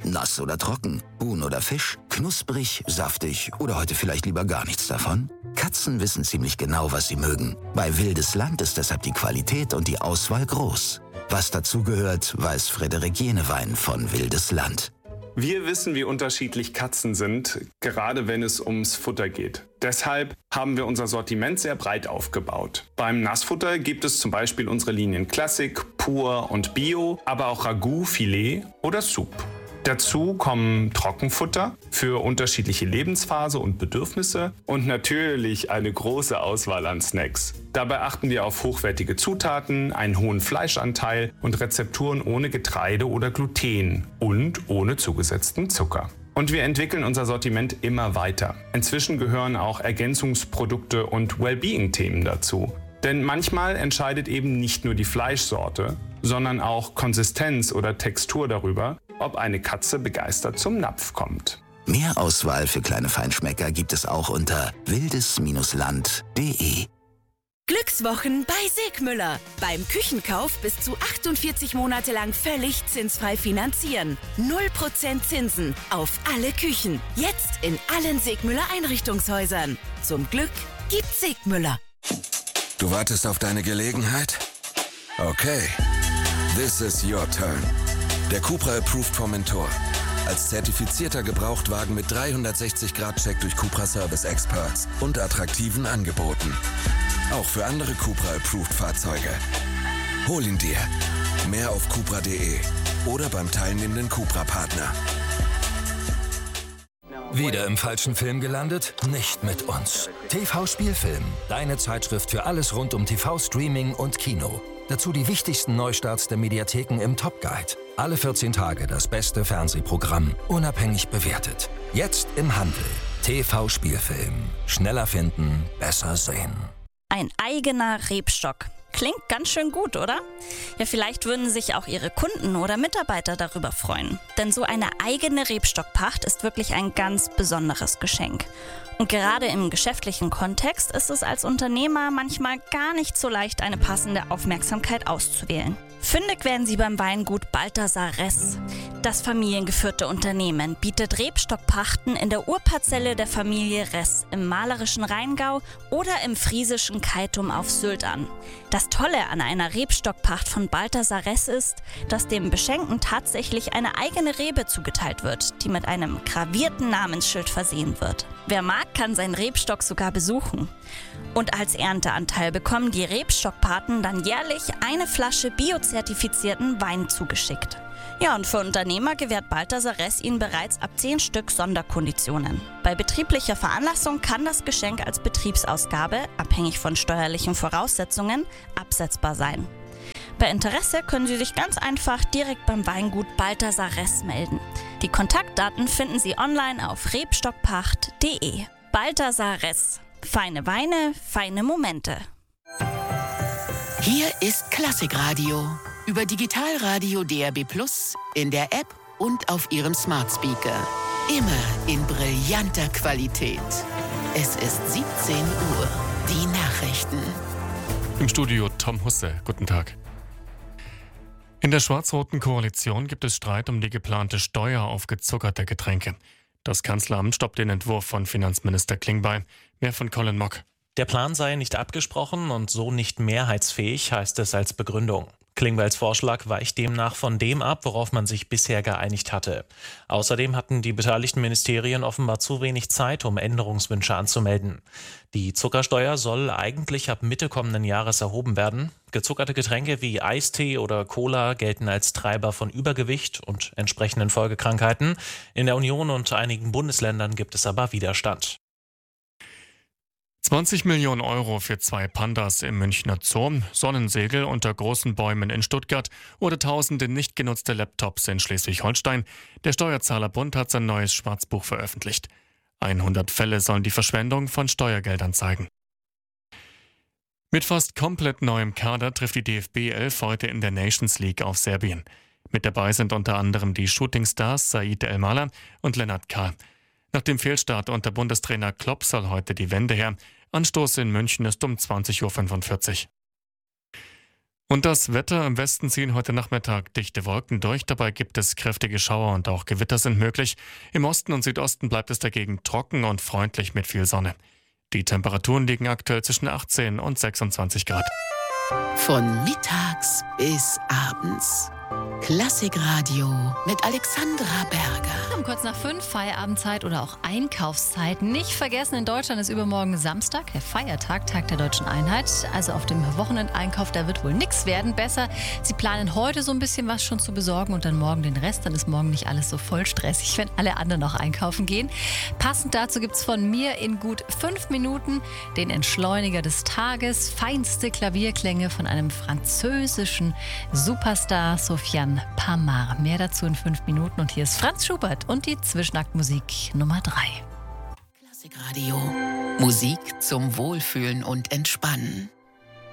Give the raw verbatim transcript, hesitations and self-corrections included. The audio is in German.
Nass oder trocken, Huhn oder Fisch, knusprig, saftig oder heute vielleicht lieber gar nichts davon? Katzen wissen ziemlich genau, was sie mögen. Bei Wildes Land ist deshalb die Qualität und die Auswahl groß. Was dazugehört, weiß Frederik Jenewein von Wildes Land. Wir wissen, wie unterschiedlich Katzen sind, gerade wenn es ums Futter geht. Deshalb haben wir unser Sortiment sehr breit aufgebaut. Beim Nassfutter gibt es zum Beispiel unsere Linien Classic, Pur und Bio, aber auch Ragout, Filet oder Soup. Dazu kommen Trockenfutter für unterschiedliche Lebensphase und Bedürfnisse und natürlich eine große Auswahl an Snacks. Dabei achten wir auf hochwertige Zutaten, einen hohen Fleischanteil und Rezepturen ohne Getreide oder Gluten und ohne zugesetzten Zucker. Und wir entwickeln unser Sortiment immer weiter. Inzwischen gehören auch Ergänzungsprodukte und Wellbeing-Themen dazu. Denn manchmal entscheidet eben nicht nur die Fleischsorte, sondern auch Konsistenz oder Textur darüber, ob eine Katze begeistert zum Napf kommt. Mehr Auswahl für kleine Feinschmecker gibt es auch unter wildes Land punkt de. Glückswochen bei Segmüller. Beim Küchenkauf bis zu achtundvierzig Monate lang völlig zinsfrei finanzieren. null Prozent Zinsen auf alle Küchen. Jetzt in allen Segmüller Einrichtungshäusern. Zum Glück gibt's Segmüller. Du wartest auf deine Gelegenheit? Okay. This is your turn. Der Cupra Approved Formentor. Als zertifizierter Gebrauchtwagen mit dreihundertsechzig Grad Check durch Cupra Service Experts und attraktiven Angeboten. Auch für andere Cupra Approved Fahrzeuge. Hol ihn dir. Mehr auf cupra punkt de oder beim teilnehmenden Cupra-Partner. Wieder im falschen Film gelandet? Nicht mit uns. T V-Spielfilm, deine Zeitschrift für alles rund um T V-Streaming und Kino. Dazu die wichtigsten Neustarts der Mediatheken im Top Guide. Alle vierzehn Tage das beste Fernsehprogramm, unabhängig bewertet. Jetzt im Handel. T V-Spielfilm. Schneller finden, besser sehen. Ein eigener Rebstock. Klingt ganz schön gut, oder? Ja, vielleicht würden sich auch Ihre Kunden oder Mitarbeiter darüber freuen. Denn so eine eigene Rebstockpacht ist wirklich ein ganz besonderes Geschenk. Und gerade im geschäftlichen Kontext ist es als Unternehmer manchmal gar nicht so leicht, eine passende Aufmerksamkeit auszuwählen. Fündig werden Sie beim Weingut Balthasar Ress. Das familiengeführte Unternehmen bietet Rebstockpachten in der Urparzelle der Familie Ress im malerischen Rheingau oder im friesischen Keitum auf Sylt an. Das Tolle an einer Rebstockpacht von Balthasar Ress ist, dass dem Beschenkten tatsächlich eine eigene Rebe zugeteilt wird, die mit einem gravierten Namensschild versehen wird. Wer mag, kann seinen Rebstock sogar besuchen. Und als Ernteanteil bekommen die Rebstockpaten dann jährlich eine Flasche biozertifizierten Wein zugeschickt. Ja, und für Unternehmer gewährt Balthasar Ress ihnen bereits ab zehn Stück Sonderkonditionen. Bei betrieblicher Veranlassung kann das Geschenk als Betriebsausgabe, abhängig von steuerlichen Voraussetzungen, absetzbar sein. Bei Interesse können Sie sich ganz einfach direkt beim Weingut Balthasar Ress melden. Die Kontaktdaten finden Sie online auf rebstockpacht punkt de. Balthasar Ress. Feine Weine, feine Momente. Hier ist Klassikradio. Über Digitalradio D A B plus, in der App und auf Ihrem Smart Speaker. Immer in brillanter Qualität. Es ist siebzehn Uhr. Die Nachrichten. Im Studio Tom Husse. Guten Tag. In der schwarz-roten Koalition gibt es Streit um die geplante Steuer auf gezuckerte Getränke. Das Kanzleramt stoppt den Entwurf von Finanzminister Klingbeil. Mehr von Colin Mock. Der Plan sei nicht abgesprochen und so nicht mehrheitsfähig, heißt es als Begründung. Klingbeils Vorschlag weicht demnach von dem ab, worauf man sich bisher geeinigt hatte. Außerdem hatten die beteiligten Ministerien offenbar zu wenig Zeit, um Änderungswünsche anzumelden. Die Zuckersteuer soll eigentlich ab Mitte kommenden Jahres erhoben werden. Gezuckerte Getränke wie Eistee oder Cola gelten als Treiber von Übergewicht und entsprechenden Folgekrankheiten. In der Union und einigen Bundesländern gibt es aber Widerstand. zwanzig Millionen Euro für zwei Pandas im Münchner Zoo, Sonnensegel unter großen Bäumen in Stuttgart oder tausende nicht genutzte Laptops in Schleswig-Holstein. Der Steuerzahlerbund hat sein neues Schwarzbuch veröffentlicht. hundert Fälle sollen die Verschwendung von Steuergeldern zeigen. Mit fast komplett neuem Kader trifft die D F B elf heute in der Nations League auf Serbien. Mit dabei sind unter anderem die Shootingstars Said El-Mala und Lennart Kahl. Nach dem Fehlstart unter Bundestrainer Klopp soll heute die Wende her. Anstoß in München ist um zwanzig Uhr fünfundvierzig. Und das Wetter: im Westen ziehen heute Nachmittag dichte Wolken durch. Dabei gibt es kräftige Schauer und auch Gewitter sind möglich. Im Osten und Südosten bleibt es dagegen trocken und freundlich mit viel Sonne. Die Temperaturen liegen aktuell zwischen achtzehn und sechsundzwanzig Grad. Von mittags bis abends. Klassikradio mit Alexandra Berger. Um kurz nach fünf, Feierabendzeit oder auch Einkaufszeit. Nicht vergessen, in Deutschland ist übermorgen Samstag, der Feiertag, Tag der Deutschen Einheit. Also auf dem Wochenendeinkauf, da wird wohl nichts werden. Besser, Sie planen heute so ein bisschen was schon zu besorgen und dann morgen den Rest. Dann ist morgen nicht alles so voll stressig, wenn alle anderen noch einkaufen gehen. Passend dazu gibt's von mir in gut fünf Minuten den Entschleuniger des Tages. Feinste Klavierklänge von einem französischen Superstar, Sofiane Pamar. Mehr dazu in fünf Minuten. Und hier ist Franz Schubert und die Zwischenaktmusik Nummer drei. Klassikradio. Musik zum Wohlfühlen und Entspannen.